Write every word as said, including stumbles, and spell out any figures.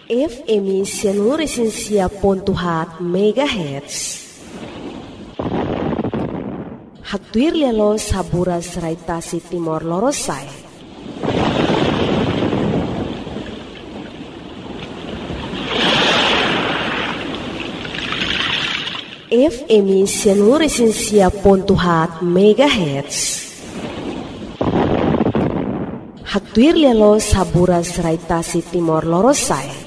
F M Sianu Resensia Pontuhat Megahertz. Haktuir lialo saburas raitasi Timor Lorosai. F M Sianu Resensia Pontuhat Megahertz. Haktuir lialo saburas raitasi Timor Lorosai.